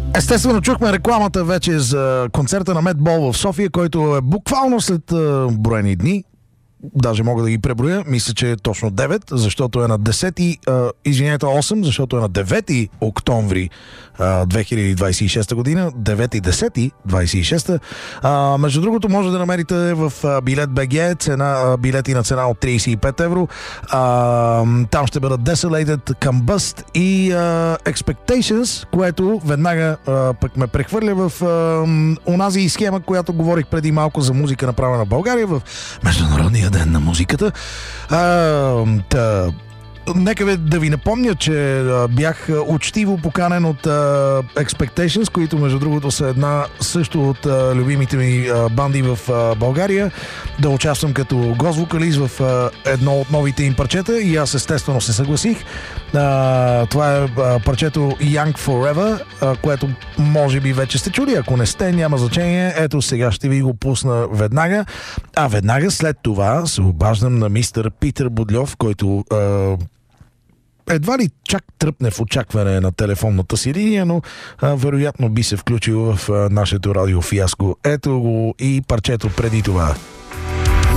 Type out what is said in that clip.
Естествено, чухме рекламата вече за концерта на Медбол в София, който е буквално след броени дни. Даже мога да ги преброя. Мисля, че е точно 9, защото е на 8, защото е на 9 октомври 2026 година. 9 и 10 26. Между другото, може да намерите в билет БГ билети на цена от 35 евро. Там ще бъдат Desolated, Combust и Expectations, което веднага пък ме прехвърля в онази схема, която говорих преди малко за музика, направена в България в Международния ден на музиката. Нека да ви напомня, че бях учтиво поканен от Expectations, които между другото са една също от любимите ми банди в България, да участвам като гост-вокалист в едно от новите им парчета и аз естествено се съгласих. Това е парчето Young Forever, което може би вече сте чули, ако не сте, няма значение. Ето сега ще ви го пусна веднага, а веднага след това се обаждам на мистер Питър Будльов, който едва ли чак тръпне в очакване на телефонната си линия, но вероятно би се включил в нашето радио фиаско. Ето го и парчето преди това.